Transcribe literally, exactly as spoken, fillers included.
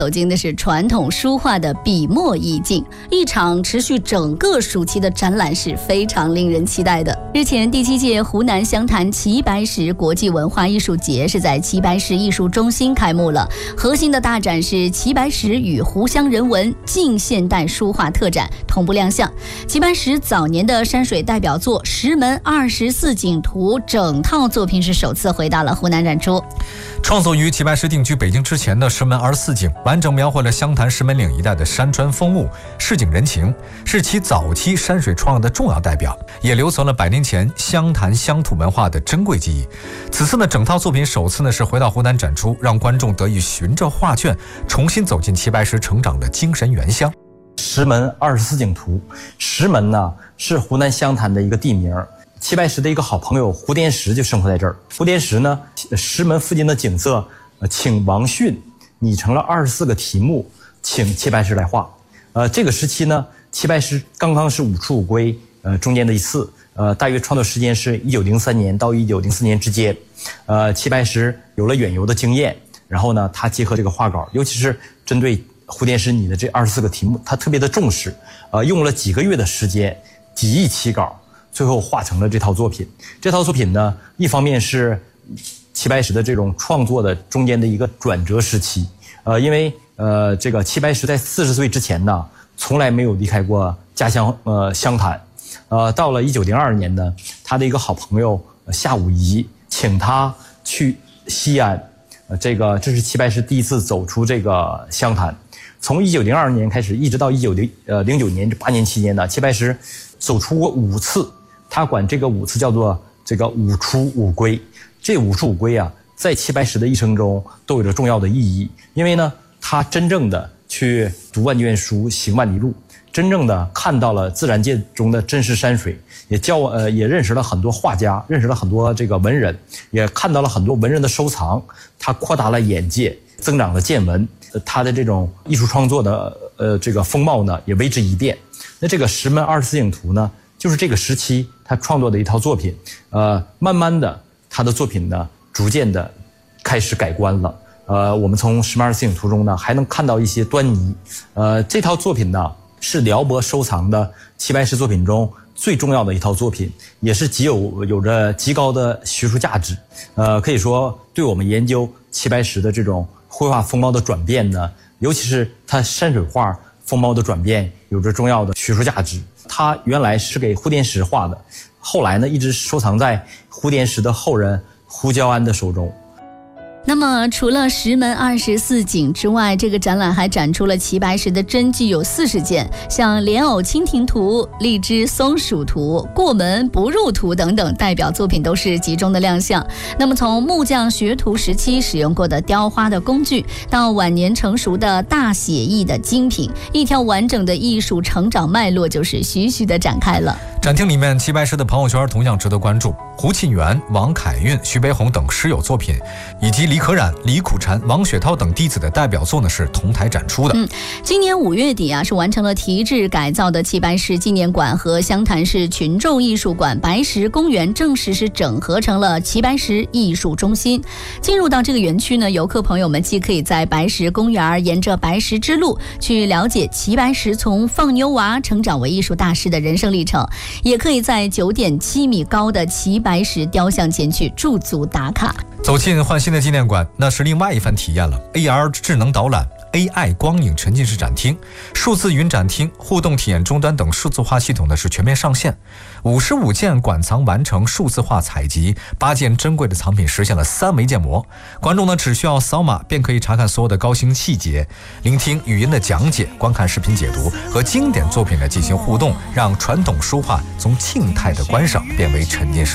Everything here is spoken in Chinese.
走进的是传统书画的笔墨意境，一场持续整个暑期的展览是非常令人期待的。日前，第七届湖南湘潭齐白石国际文化艺术节是在齐白石艺术中心开幕了。核心的大展是齐白石与湖湘人文近现代书画特展同步亮相。齐白石早年的山水代表作《石门二十四景图》整套作品是首次回到了湖南展出。 创作于齐白石定居北京之前的《石门二十四景》，完整描绘了湘潭石门岭一带的山川风物、市井人情，是其早期山水创作的重要代表，也留存了百年前湘潭乡土文化的珍贵记忆。此次呢，整套作品首次呢是回到湖南展出，让观众得以循着画卷重新走进齐白石成长的精神原乡。 石门二十四景图，石门呢是湖南湘潭的一个地名。齐白石的一个好朋友胡碘石就生活在这儿。胡碘石呢，石门附近的景色，呃，请王迅拟成了二十四个题目，请齐白石来画。呃，这个时期呢，齐白石刚刚是五出五归，呃，中间的一次，呃，大约创作时间是一九零三年到一九零四年之间。呃，齐白石有了远游的经验，然后呢，他结合这个画稿，尤其是针对胡碘石拟的这二十四个题目，他特别的重视，呃，用了几个月的时间，几易其稿。最后画成了这套作品。这套作品呢，一方面是齐白石的这种创作的中间的一个转折时期，呃，因为呃，这个齐白石在四十岁之前呢，从来没有离开过家乡呃湘潭，呃，到了一九零二年呢，他的一个好朋友夏武夷请他去西安，呃，这个这是齐白石第一次走出这个湘潭。从一九零二年开始，一直到一九零呃零九年这八年期间呢，齐白石走出过五次。他管这个五次叫做这个五出五归。这五出五归啊，在齐白石的一生中都有着重要的意义。因为呢，他真正的去读万卷书，行万里路，真正的看到了自然界中的真实山水，也教呃也认识了很多画家，认识了很多这个文人，也看到了很多文人的收藏。他扩大了眼界，增长了见闻。他的这种艺术创作的呃这个风貌呢，也为之一变。那这个石门二十四景图呢，就是这个时期他创作的一套作品，呃，慢慢的他的作品呢，逐渐的开始改观了。呃，我们从石门二十四景图中呢，还能看到一些端倪。呃，这套作品呢，是辽博收藏的齐白石作品中最重要的一套作品，也是极有有着极高的学术价值。呃，可以说对我们研究齐白石的这种绘画风貌的转变呢，尤其是他山水画风貌的转变，有着重要的学术价值。他原来是给胡碘石画的，后来呢，一直收藏在胡碘石的后人胡椒安的手中。 那么除了石门二十四景之外，这个展览还展出了齐白石的真迹有四十件，像莲藕蜻蜓图、荔枝松鼠图、过门不入图等等代表作品都是集中的亮相。那么从木匠学徒时期使用过的雕花的工具，到晚年成熟的大写意的精品，一条完整的艺术成长脉络就是徐徐的展开了。 展厅里面，齐白石的朋友圈同样值得关注。胡沁园、王凯运、徐悲鸿等诗友作品，以及李可染、李苦禅、王雪涛等弟子的代表作呢，是同台展出的。 嗯，今年五月底啊，是完成了提质改造的齐白石纪念馆和湘潭市群众艺术馆白石公园正式是整合成了齐白石艺术中心。进入到这个园区呢，游客朋友们既可以在白石公园沿着白石之路去了解齐白石从放牛娃成长为艺术大师的人生历程，也可以在九点七米高的齐白石雕像前去驻足打卡。 走进焕新的纪念馆，那是另外一番体验了。 A R 智能导览、A I 光影沉浸式展厅、数字云展厅、互动体验终端等数字化系统的是全面上线。五十五件馆藏完成数字化采集，八件珍贵的藏品实现了三维建模。观众呢只需要扫码便可以查看所有的高清细节，聆听语音的讲解，观看视频解读，和经典作品的进行互动，让传统书画从静态的观赏变为沉浸式